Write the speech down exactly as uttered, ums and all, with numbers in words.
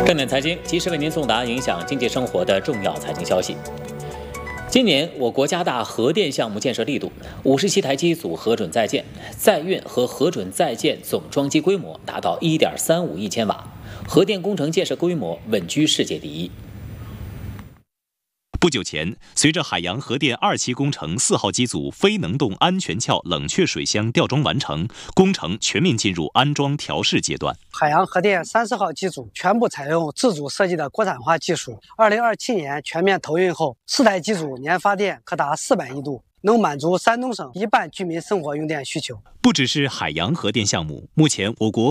热点财经及时为您送达影响经济生活的重要财经消息。今年我国加大核电项目建设力度，五十七台机组核准在建，在运和核准在建总装机规模达到 一点三五亿千瓦，核电工程建设规模稳居世界第一。 不久前，随着海洋核电二期工程四号机组非能动安全壳冷却水箱吊装完成，工程全面进入安装调试阶段。 海洋核电三十号机组全部采用自主设计的国产化技术，二零二七年全面投运后，四台机组年发电可达四百亿度，能满足山东省一半居民生活用电需求。 不只是海洋核电项目，目前我国